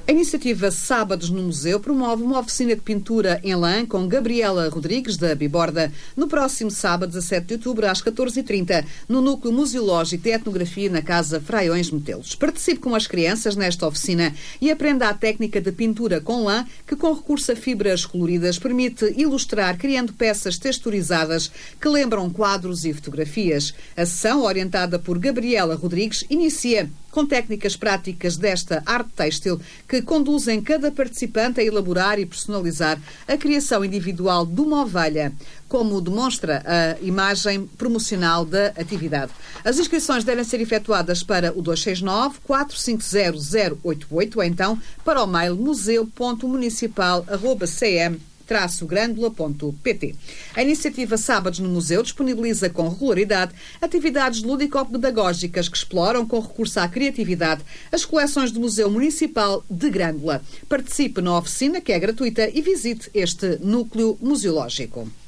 A iniciativa Sábados no Museu promove uma oficina de pintura em lã com Gabriela Rodrigues, da Biborda, no próximo sábado, 17 de outubro, às 14h30, no Núcleo Museológico de Etnografia, na Casa Fraiões Metelos. Participe com as crianças nesta oficina e aprenda a técnica de pintura com lã, que com recurso a fibras coloridas permite ilustrar criando peças texturizadas que lembram quadros e fotografias. A sessão, orientada por Gabriela Rodrigues, inicia com técnicas práticas desta arte têxtil que conduzem cada participante a elaborar e personalizar a criação individual de uma ovelha, como demonstra a imagem promocional da atividade. As inscrições devem ser efetuadas para o 269-450-088 ou então para o mail museu.municipal@cm-grândola.pt. A iniciativa Sábados no Museu disponibiliza com regularidade atividades lúdico-pedagógicas que exploram, com recurso à criatividade, as coleções do Museu Municipal de Grândola. Participe na oficina, que é gratuita, e visite este núcleo museológico.